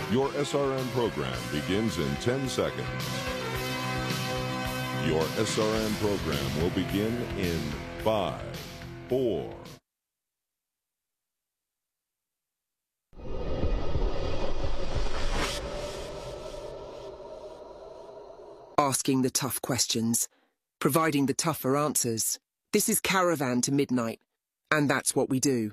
Your SRN program begins in 10 seconds. Your SRN program will begin in 5, 4. Asking the tough questions, providing the tougher answers. This is Caravan to Midnight, and that's what we do.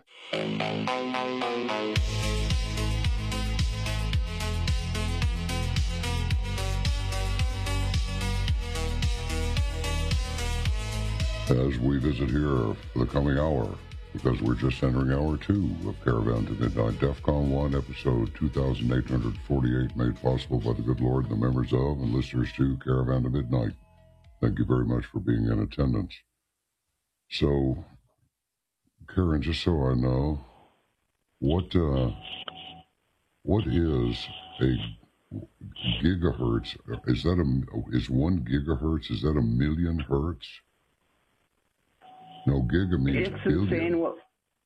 As we visit here for the coming hour, because we're just entering hour 2 of Caravan to Midnight, DEFCON 1, episode 2848, made possible by the good Lord and the members of and listeners to Caravan to Midnight. Thank you very much for being in attendance. So, Karen, just so I know, what is a gigahertz? Is 1 gigahertz? Is that a million hertz? No, giga means it's billion. Insane. Well,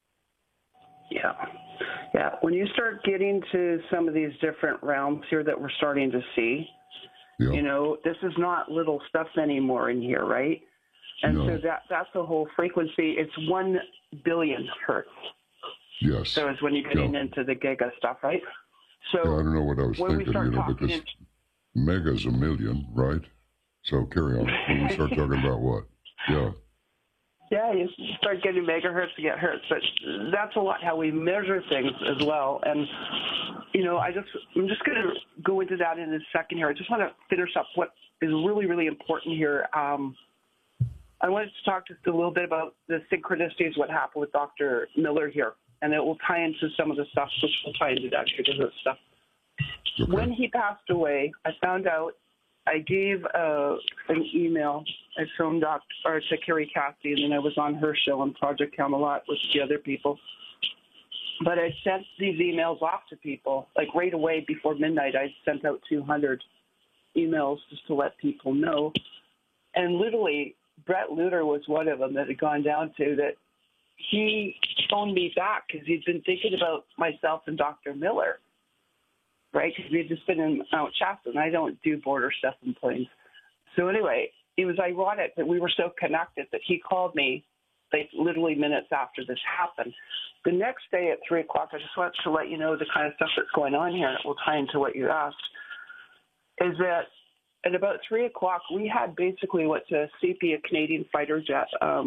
yeah. When you start getting to some of these different realms here that we're starting to see, you know, this is not little stuff anymore in here, right? And so that's the whole frequency. It's 1 billion hertz. Yes. So it's when you're getting into the giga stuff, right? So I don't know what I was thinking, because mega's a million, right? So carry on. When we start talking about what? Yeah. Yeah, you start getting megahertz to get hertz, but that's a lot how we measure things as well. And, you know, I'm just going to go into that in a second here. I just want to finish up what is really, really important here. I wanted to talk just a little bit about the synchronicities, what happened with Dr. Miller here, and it will tie into some of the stuff, which will tie into that different stuff. Okay. When he passed away, I found out, I gave an email from to Carrie Cassidy, and then I was on her show on Project Camelot with the other people. But I sent these emails off to people, like right away before midnight. I sent out 200 emails just to let people know. And literally, Brett Luter was one of them that had gone down to that. He phoned me back because he'd been thinking about myself and Dr. Miller. Right, because we had just been in Mount Shasta, and I don't do border stuff in planes. So anyway, it was ironic that we were so connected that he called me, like literally minutes after this happened. The next day at 3 o'clock, I just wanted to let you know the kind of stuff that's going on here, and it will tie into what you asked, is that at about 3 o'clock, we had basically what's a CP, a Canadian fighter jet, a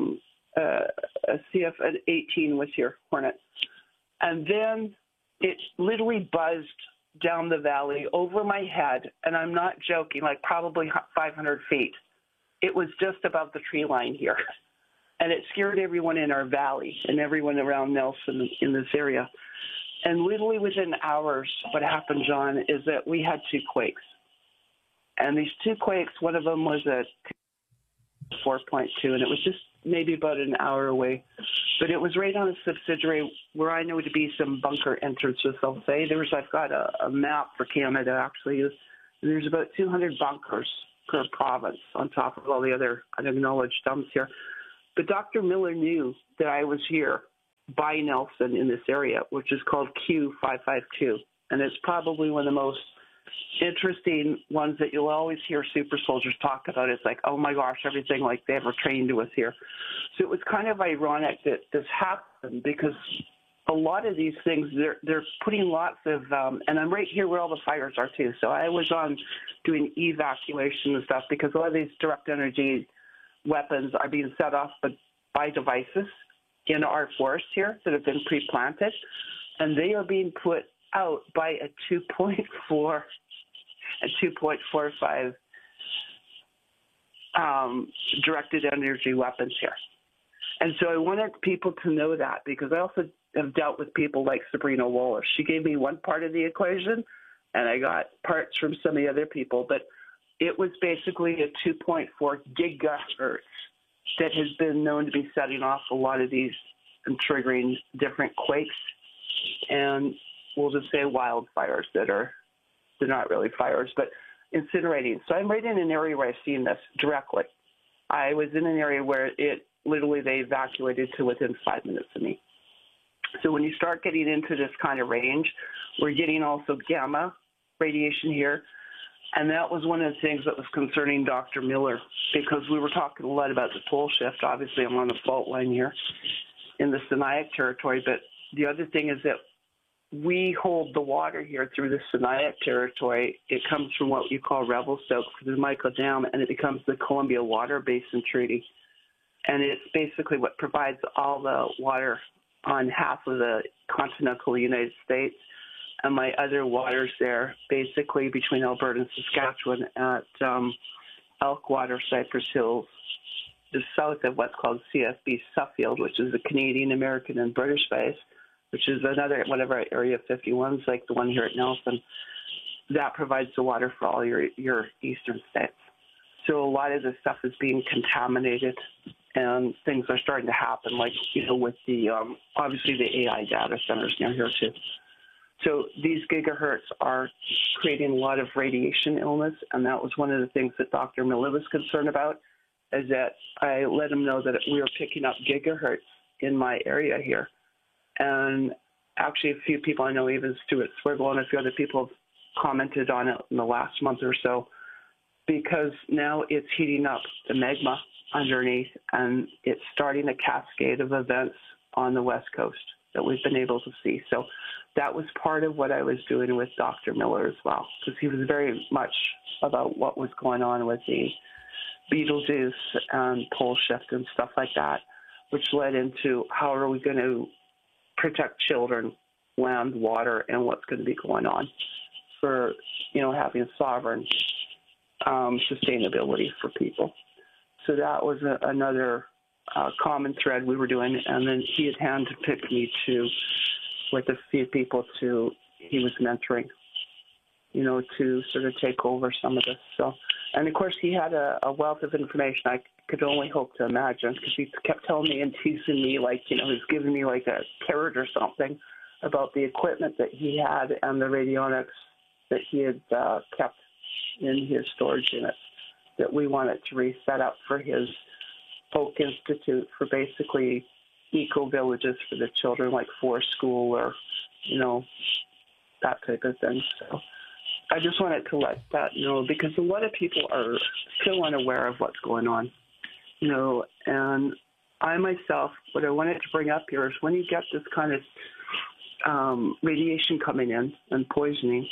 CF-18 was here, Hornet. And then it literally buzzed down the valley over my head, and I'm not joking, like probably 500 feet. It was just above the tree line here, and it scared everyone in our valley and everyone around Nelson in this area. And literally within hours, what happened, John, is that we had 2 quakes. And these 2 quakes, one of them was a 4.2, and it was just maybe about an hour away. But it was right on a subsidiary where I know to be some bunker entrances, I'll say. I've got a map for Canada, actually. There's about 200 bunkers per province on top of all the other unacknowledged dumps here. But Dr. Miller knew that I was here by Nelson in this area, which is called Q552. And it's probably one of the most interesting ones that you'll always hear super soldiers talk about. It's like, oh my gosh, everything like they ever trained was here. So it was kind of ironic that this happened, because a lot of these things, they're putting lots of, and I'm right here where all the fires are too. So I was on doing evacuation and stuff, because a lot of these direct energy weapons are being set off by devices in our forest here that have been pre-planted, and they are being put out by a 2.4 and 2.45 directed energy weapons here. And so I wanted people to know that, because I also have dealt with people like Sabrina Wallace. She gave me one part of the equation, and I got parts from some of the other people. But it was basically a 2.4 gigahertz that has been known to be setting off a lot of these and triggering different quakes, and we'll just say wildfires they're not really fires, but incinerating. So I'm right in an area where I've seen this directly. I was in an area where it literally they evacuated to within 5 minutes of me. So when you start getting into this kind of range, we're getting also gamma radiation here. And that was one of the things that was concerning Dr. Miller, because we were talking a lot about the pole shift. Obviously, I'm on the fault line here in the Siniac territory. But the other thing is that we hold the water here through the Siniac territory. It comes from what you call Revelstoke through the Michael Dam, and it becomes the Columbia Water Basin Treaty. And it's basically what provides all the water on half of the continental United States. And my other waters there, basically between Alberta and Saskatchewan at Elkwater, Cypress Hills, the south of what's called CFB Suffield, which is the Canadian, American, and British base, which is another one of our Area 51s, like the one here at Nelson. That provides the water for all your eastern states. So a lot of this stuff is being contaminated, and things are starting to happen, like, with the, obviously the AI data centers near here too. So these gigahertz are creating a lot of radiation illness, and that was one of the things that Dr. Miller was concerned about, is that I let him know that we were picking up gigahertz in my area here. And actually a few people I know, even Stuart Swiggle and a few other people have commented on it in the last month or so, because now it's heating up the magma underneath, and it's starting a cascade of events on the West Coast that we've been able to see. So that was part of what I was doing with Dr. Miller as well, because he was very much about what was going on with the Betelgeuse and pole shift and stuff like that, which led into how are we going to protect children, land, water, and what's going to be going on for, having sovereign sustainability for people. So that was another common thread we were doing, and then he had handpicked me with a few people he was mentoring, to sort of take over some of this. So, and of course he had a wealth of information I could only hope to imagine, because he kept telling me and teasing me, like, he was giving me like a carrot or something about the equipment that he had and the radionics that he had kept in his storage units that we wanted to reset up for his Folk Institute, for basically eco-villages for the children, like Forest School or, that type of thing. So I just wanted to let that know, because a lot of people are still unaware of what's going on, and I myself, what I wanted to bring up here is when you get this kind of radiation coming in and poisoning,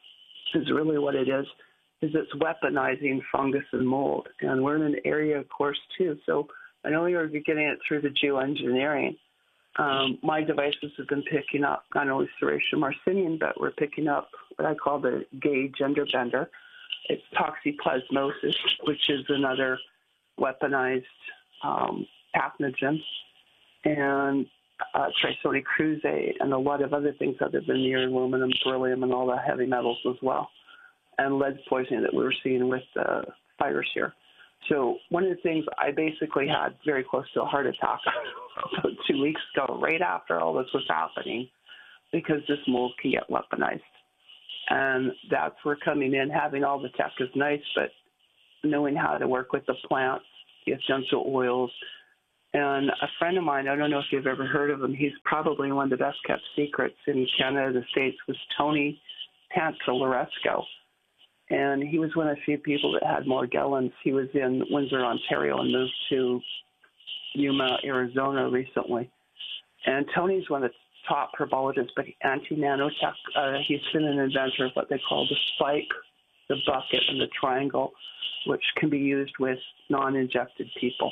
is really what it is it's weaponizing fungus and mold. And we're in an area, of course, too. So I know you're getting it through the geoengineering. My devices have been picking up not only Serratia marcinium, but we're picking up what I call the gay gender bender. It's toxoplasmosis, which is another weaponized pathogen, and Trisodi cruzae, and a lot of other things other than the aluminum, beryllium, and all the heavy metals as well, and lead poisoning that we were seeing with the fires here. So one of the things, I basically had very close to a heart attack about 2 weeks ago, right after all this was happening, because this mold can get weaponized. And that's where coming in, having all the tech is nice, but knowing how to work with the plants, the essential oils. And a friend of mine, I don't know if you've ever heard of him, he's probably one of the best kept secrets in Canada, the States, was Tony Pantalleresco. And he was one of the few people that had Morgellons. He was in Windsor, Ontario, and moved to Yuma, Arizona recently. And Tony's one of the top herbologists, but anti-nanotech. He's been an inventor of what they call the spike, the bucket, and the triangle, which can be used with non-injected people.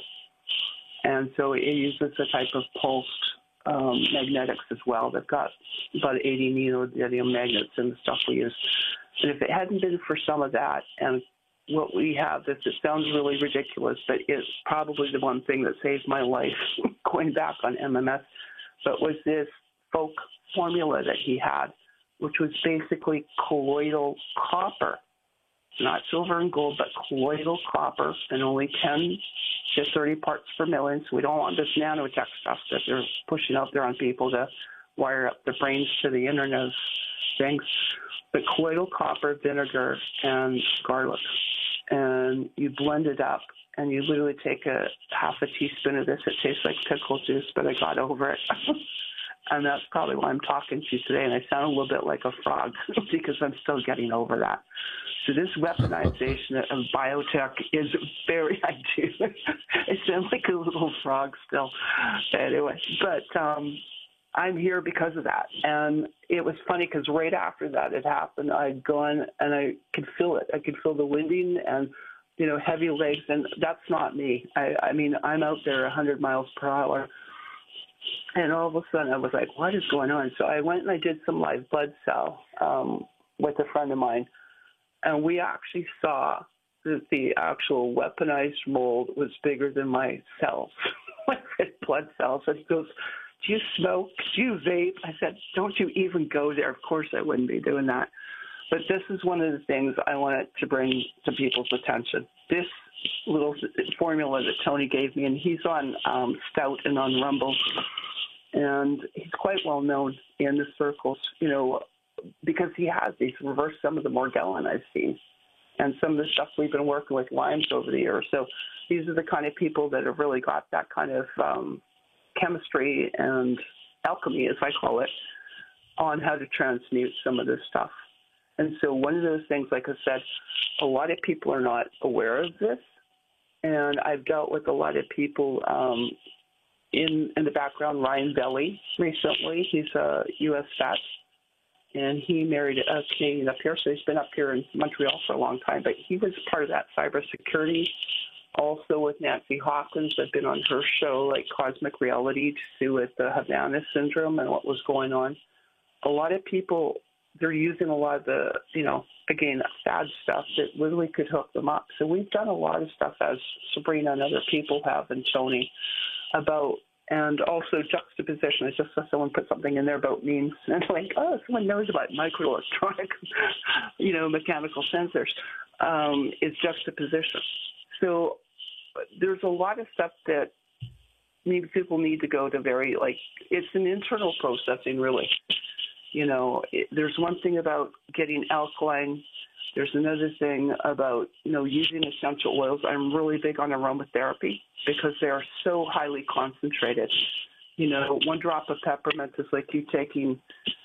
And so it uses a type of pulsed magnetics as well. They've got about 80 neodymium magnets in the stuff we use. And if it hadn't been for some of that, and what we have, it sounds really ridiculous, but it's probably the one thing that saved my life going back on MMS, but was this folk formula that he had, which was basically colloidal copper, not silver and gold, but colloidal copper, and only 10 to 30 parts per million. So we don't want this nanotech stuff that they're pushing out there on people to wire up the brains to the Internet of Things. But colloidal copper, vinegar, and garlic. And you blend it up, and you literally take half a teaspoon of this. It tastes like pickle juice, but I got over it. And that's probably why I'm talking to you today, and I sound a little bit like a frog because I'm still getting over that. So this weaponization of biotech is very, I do. I sound like a little frog still. Anyway, but I'm here because of that. And it was funny because right after that had happened, I'd gone and I could feel it. I could feel the winding and, heavy legs, and that's not me. I mean, I'm out there 100 miles per hour. And all of a sudden, I was like, what is going on? So I went and I did some live blood cell with a friend of mine. And we actually saw that the actual weaponized mold was bigger than my cells, my red blood cells. And he goes, do you smoke? Do you vape? I said, don't you even go there. Of course I wouldn't be doing that. But this is one of the things I wanted to bring to people's attention. This little formula that Tony gave me, and he's on Stout and on Rumble, and he's quite well known in the circles, because he's reversed some of the Morgellon I've seen and some of the stuff we've been working with Lymes over the years. So these are the kind of people that have really got that kind of chemistry and alchemy, as I call it, on how to transmute some of this stuff. And so one of those things, like I said, a lot of people are not aware of this. And I've dealt with a lot of people in the background. Ryan Belly recently, he's a U.S. vet, and he married a Canadian up here, so he's been up here in Montreal for a long time. But he was part of that cybersecurity. Also with Nancy Hawkins, I've been on her show, like Cosmic Reality, to do with the Havana syndrome and what was going on. A lot of people, they're using a lot of the, again, bad stuff that literally could hook them up. So we've done a lot of stuff, as Sabrina and other people have, and Tony, about, and also juxtaposition. I just saw someone put something in there about memes, and I'm like, oh, someone knows about microelectronic, mechanical sensors. Is juxtaposition. So there's a lot of stuff that maybe people need to go to it's an internal processing, really. There's one thing about getting alkaline. There's another thing about, using essential oils. I'm really big on aromatherapy because they are so highly concentrated. One drop of peppermint is like you taking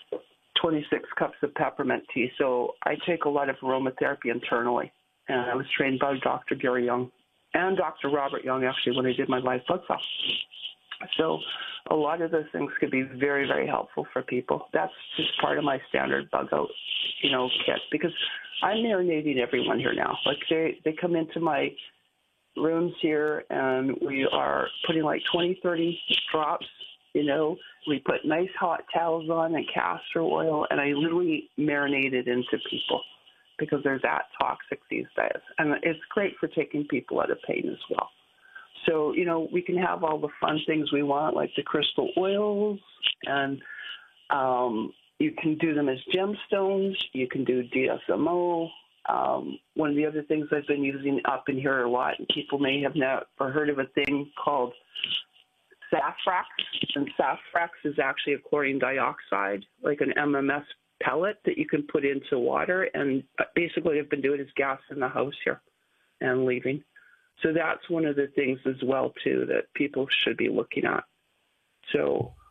26 cups of peppermint tea. So I take a lot of aromatherapy internally. And I was trained by Dr. Gary Young and Dr. Robert Young, actually, when I did my live blood cell. So a lot of those things could be very, very helpful for people. That's just part of my standard bug out, kit, because I'm marinating everyone here now. Like they come into my rooms here, and we are putting like 20, 30 drops. We put nice hot towels on and castor oil, and I literally marinate it into people because they're that toxic these days. And it's great for taking people out of pain as well. So, we can have all the fun things we want, like the crystal oils, and you can do them as gemstones. You can do DSMO. One of the other things I've been using up in here a lot, and people may have never heard of a thing called Safrax. And Safrax is actually a chlorine dioxide, like an MMS pellet that you can put into water. And basically what I've been doing is gas in the house here and leaving. So that's one of the things as well, too, that people should be looking at. So